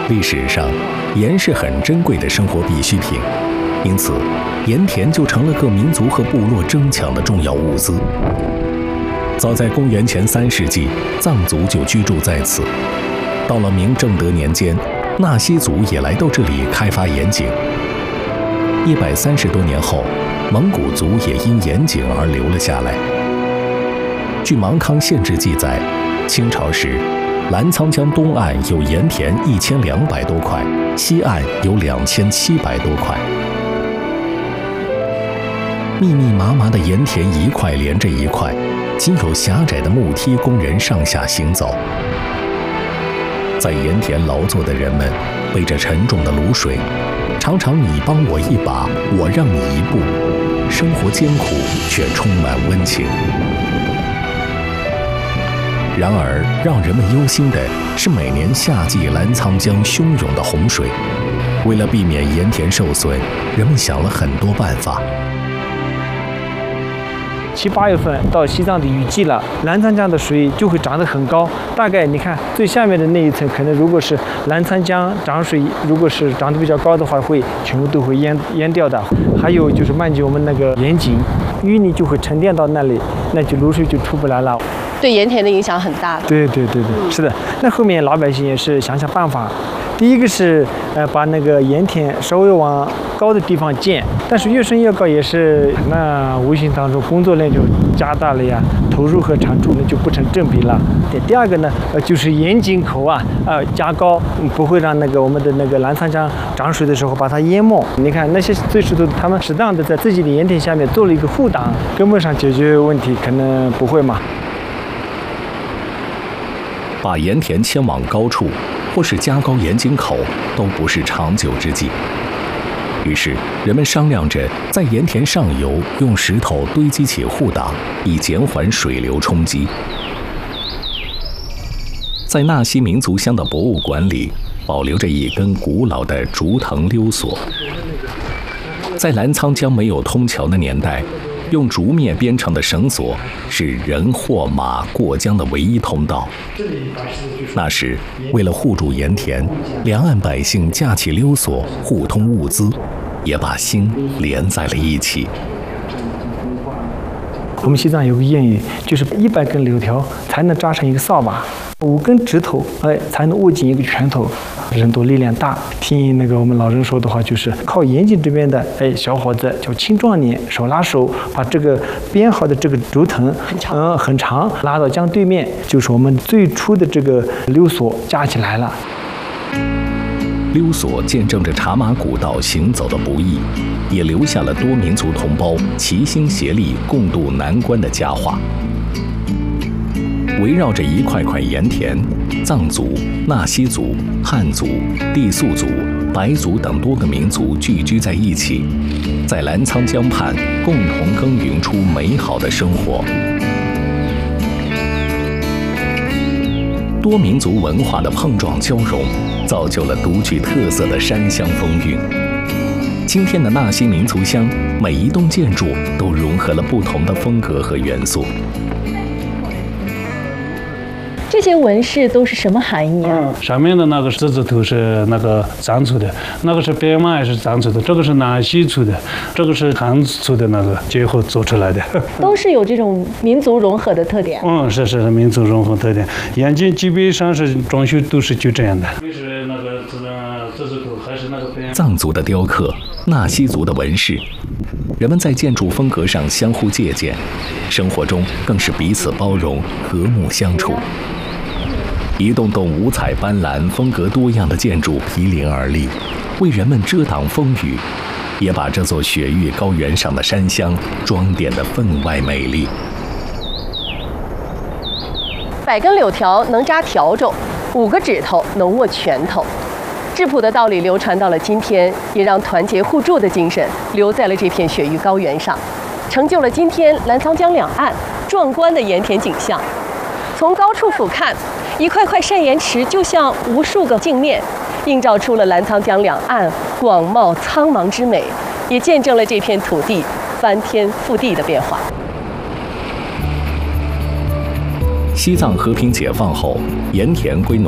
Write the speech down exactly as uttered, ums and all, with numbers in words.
历史上，盐是很珍贵的生活必需品，因此，盐田就成了各民族和部落争抢的重要物资。早在公元前三世纪，藏族就居住在此。到了明正德年间，纳西族也来到这里开发盐井。一百三十多年后，蒙古族也因盐井而留了下来。据《芒康县志》记载，清朝时，澜沧江东岸有盐田一千两百多块，西岸有两千七百多块。密密麻麻的盐田一块连着一块，仅有狭窄的木梯供人上下行走。在盐田劳作的人们背着沉重的卤水，常常你帮我一把，我让你一步，生活艰苦却充满温情。然而，让人们忧心的是每年夏季澜沧江汹涌的洪水。为了避免盐田受损，人们想了很多办法。 七八月份到西藏的雨季了，澜沧江的水就会涨得很高。大概你看最下面的那一层，可能如果是澜沧江涨水，如果是涨得比较高的话，会全部都会淹淹掉的。还有就是漫及我们那个盐井，淤泥就会沉淀到那里，那就卤水就出不来了。 对盐田的影响很大。 对对对对，嗯、是的。那后面老百姓也是想想办法。第一个是呃把那个盐田稍微往高的地方建，但是越深越高也是那无形当中工作量就加大了呀，投入和产出呢就不成正比了。第二个呢，呃就是盐井口啊，呃加高，不会让那个我们的那个澜沧江涨水的时候把它淹没。你看那些最初的他们适当的在自己的盐田下面做了一个护挡，根本上解决问题可能不会嘛。 把盐田迁往高处，或是加高盐井口，都不是长久之计。于是，人们商量着在盐田上游用石头堆积起护挡，以减缓水流冲击。在纳西民族乡的博物馆里，保留着一根古老的竹藤溜索。在澜沧江没有通桥的年代，用竹篾编成的绳索是人或马过江的唯一通道。那时，为了护住盐田，两岸百姓架起溜索，互通物资，也把心连在了一起。 我们西藏有个谚语，就是一百根柳条才能扎成一个扫把，五根指头哎才能握紧一个拳头。人多力量大，听那个我们老人说的话，就是靠盐井这边的哎小伙子叫青壮年，手拉手把这个编好的这个竹藤嗯很长拉到江对面，就是我们最初的这个溜索架起来了。 溜索见证着茶马古道行走的不易，也留下了多民族同胞齐心协力共度难关的佳话。围绕着一块块盐田，藏族、纳西族、汉族、傈僳族、白族等多个民族聚居在一起，在澜沧江畔共同耕耘出美好的生活。多民族文化的碰撞交融，造就了独具特色的山乡风韵。今天的纳西民族乡，每一栋建筑都融合了不同的风格和元素。 这些纹饰都是什么含义啊？ 嗯、上面的那个狮子头是那个藏族的，那个是边麦是藏族的，这个是纳西族的，这个是汉族的那个结合做出来的， 都是有这种民族融合的特点。 嗯，是是是民族融合特点，眼睛基本上是装修都是就这样的。是那个狮子头还是那个边？ 藏族的雕刻，纳西族的纹饰。人们在建筑风格上相互借鉴，生活中更是彼此包容、和睦相处。一栋栋五彩斑斓、风格多样的建筑毗邻而立，为人们遮挡风雨，也把这座雪域高原上的山乡装点得分外美丽。 百根柳条能扎笤帚，五个指头能握拳头。质朴的道理流传到了今天，也让团结互助的精神留在了这片雪域高原上，成就了今天澜沧江两岸壮观的盐田景象。从高处俯瞰，一块块晒盐池就像无数个镜面，映照出了澜沧江两岸广袤苍茫之美，也见证了这片土地翻天覆地的变化。 西藏和平解放后，盐田归农